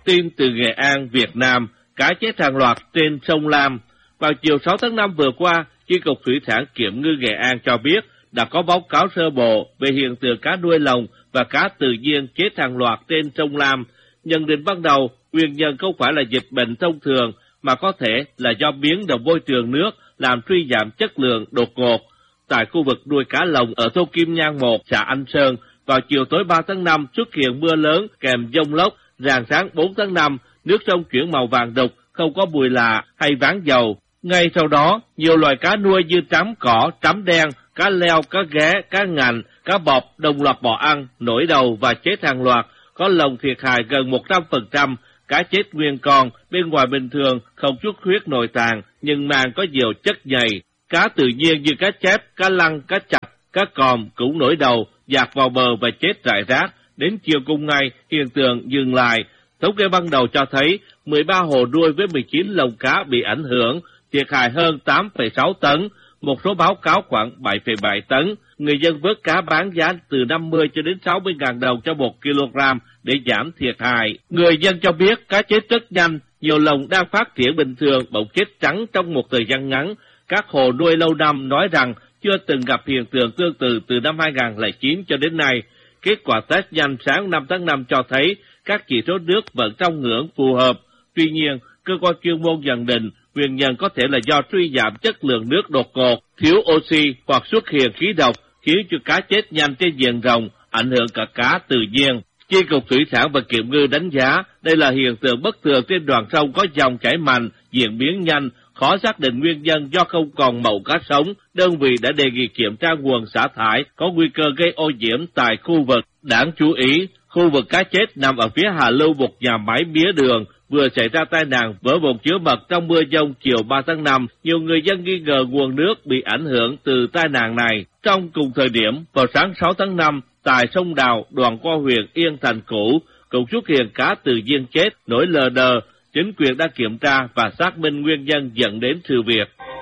tin từ Nghệ An, Việt Nam, cá chết hàng loạt trên sông Lam. Vào chiều 6 tháng 5 vừa qua, Chi cục Thủy sản Kiểm ngư Nghệ An cho biết đã có báo cáo sơ bộ về hiện tượng cá nuôi lồng và cá tự nhiên chết hàng loạt trên sông Lam. Nhận định ban đầu, nguyên nhân không phải là dịch bệnh thông thường, mà có thể là do biến động môi trường nước làm suy giảm chất lượng đột ngột. Tại khu vực nuôi cá lồng ở thôn Kim Nhang 1, xã Anh Sơn, vào chiều tối 3 tháng 5 xuất hiện mưa lớn kèm dông lốc. Rạng sáng 4 tháng 5, nước sông chuyển màu vàng đục, không có mùi lạ hay váng dầu. Ngay sau đó, nhiều loài cá nuôi như trắm cỏ, trắm đen, cá leo, cá ghé, cá ngành, cá bọp đồng loạt bỏ ăn, nổi đầu và chết hàng loạt, có lồng thiệt hại gần 100%, cá chết nguyên con, bên ngoài bình thường không chút huyết nội tạng nhưng màng có nhiều chất nhầy. Cá tự nhiên như cá chép, cá lăng, cá chạch, cá còm cũng nổi đầu, dạt vào bờ và chết rải rác. Đến chiều cùng ngày, hiện tượng dừng lại. Thống kê ban đầu cho thấy 13 hồ nuôi với 19 lồng cá bị ảnh hưởng, thiệt hại hơn 8,6 tấn, một số báo cáo khoảng 7,7 tấn. Người dân vớt cá bán giá từ 50 cho đến 60.000 đồng cho 1 kg để giảm thiệt hại. Người dân cho biết cá chết rất nhanh, nhiều lồng đang phát triển bình thường bỗng chết trắng trong một thời gian ngắn. Các hồ nuôi lâu năm nói rằng chưa từng gặp hiện tượng tương tự từ năm 2009 cho đến nay. Kết quả test nhanh sáng 5 tháng 5 cho thấy các chỉ số nước vẫn trong ngưỡng phù hợp. Tuy nhiên, cơ quan chuyên môn nhận định nguyên nhân có thể là do suy giảm chất lượng nước đột ngột, thiếu oxy hoặc xuất hiện khí độc khiến cho cá chết nhanh trên diện rộng, ảnh hưởng cả cá tự nhiên. Chi cục Thủy sản và Kiểm ngư đánh giá đây là hiện tượng bất thường trên đoạn sông có dòng chảy mạnh, diễn biến nhanh, khó xác định nguyên nhân do không còn mẫu cá sống. Đơn vị đã đề nghị kiểm tra nguồn xả thải có nguy cơ gây ô nhiễm tại khu vực. Đáng chú ý, khu vực cá chết nằm ở phía hạ lưu một nhà máy mía đường, vừa xảy ra tai nạn vỡ bồn chứa mật trong mưa dông chiều 3 tháng 5. Nhiều người dân nghi ngờ nguồn nước bị ảnh hưởng từ tai nạn này. Trong cùng thời điểm, vào sáng 6 tháng 5, tại sông Đào, đoạn qua huyện Yên Thành cũ, cũng xuất hiện cá tự nhiên chết nổi lờ đờ. Chính quyền đã kiểm tra và xác minh nguyên nhân dẫn đến sự việc.